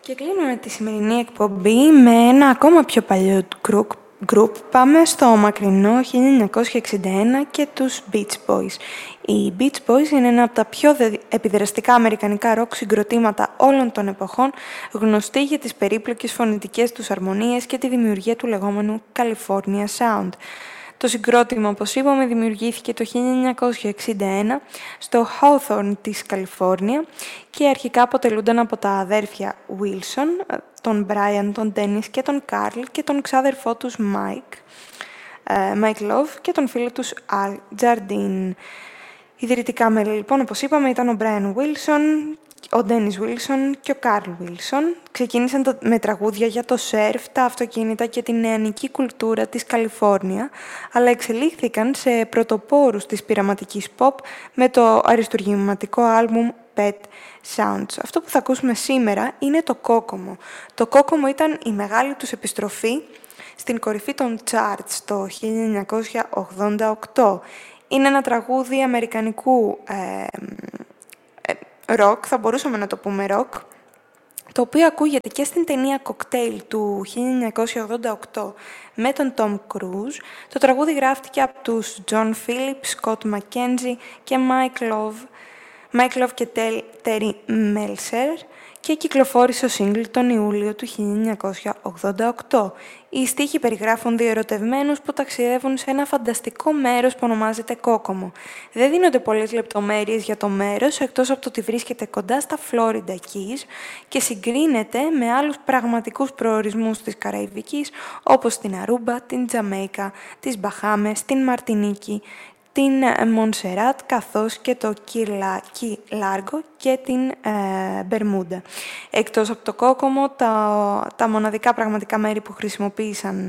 Και κλείνουμε τη σημερινή εκπομπή με ένα ακόμα πιο παλιό group. Πάμε στο μακρινό 1961 και τους Beach Boys. Οι Beach Boys είναι ένα από τα πιο επιδραστικά αμερικανικά ροκ συγκροτήματα όλων των εποχών, γνωστοί για τις περίπλοκες φωνητικές τους αρμονίες και τη δημιουργία του λεγόμενου California Sound. Το συγκρότημα, όπως είπαμε, δημιουργήθηκε το 1961 στο Hawthorne της Καλιφόρνια και αρχικά αποτελούνταν από τα αδέρφια Wilson, τον Brian, τον Dennis και τον Carl και τον ξάδερφό τους Mike Love και τον φίλο τους Al Jardine. Ιδρυτικά μέλη, λοιπόν, όπως είπαμε, ήταν ο Brian Wilson, ο Dennis Wilson και ο Carl Wilson. Ξεκίνησαν με τραγούδια για το σερφ, τα αυτοκίνητα και την νεανική κουλτούρα της Καλιφόρνια, αλλά εξελίχθηκαν σε πρωτοπόρους της πειραματικής pop με το αριστουργηματικό άλμπουμ Pet Sounds. Αυτό που θα ακούσουμε σήμερα είναι το Kokomo. Το Kokomo ήταν η μεγάλη τους επιστροφή στην κορυφή των charts το 1988. Είναι ένα τραγούδι αμερικανικού ροκ, θα μπορούσαμε να το πούμε ροκ, το οποίο ακούγεται και στην ταινία Cocktail του 1988 με τον Tom Cruise. Το τραγούδι γράφτηκε από τους John Phillips, Scott McKenzie και Mike Love και Terry Melcher και κυκλοφόρησε ο single τον Ιούλιο του 1988. Οι στίχοι περιγράφουν δύο ερωτευμένους που ταξιδεύουν σε ένα φανταστικό μέρος που ονομάζεται Kokomo. Δεν δίνονται πολλές λεπτομέρειες για το μέρος, εκτός από το ότι βρίσκεται κοντά στα Florida Keys και συγκρίνεται με άλλους πραγματικούς προορισμούς της Καραϊβικής, όπως την Αρούμπα, την Τζαμέικα, τις Μπαχάμες, την Μαρτινίκη, την Μονσεράτ, καθώς και το Κι Λάργο και την Μπερμούντα. Εκτός από το Kokomo, τα μοναδικά πραγματικά μέρη που χρησιμοποίησαν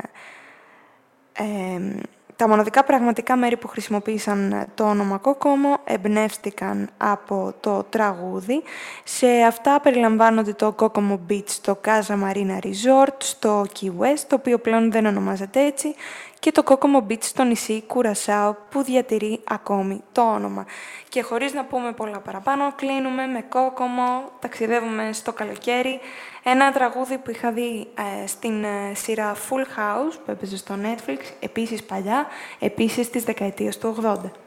το όνομα Kokomo εμπνεύστηκαν από το τραγούδι. Σε αυτά περιλαμβάνονται το Kokomo Beach στο Casa Marina Resort, στο Key West, το οποίο πλέον δεν ονομάζεται έτσι, και το Kokomo Beach στο νησί Κουρασάο, που διατηρεί ακόμη το όνομα. Και χωρίς να πούμε πολλά παραπάνω, κλείνουμε με Kokomo, ταξιδεύουμε στο καλοκαίρι, ένα τραγούδι που είχα δει στην σειρά Full House, που έπαιζε στο Netflix, επίσης παλιά, επίσης της δεκαετίας του 80.